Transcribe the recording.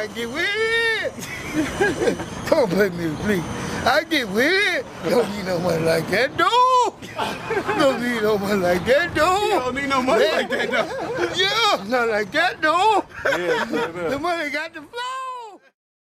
I get with it. Don't play me, please. I get with it. Don't need no money like that, dude. Don't need no money like that, dude. You don't need no money like that, though. Yeah, not like that, dude. Yeah, The money got to fly.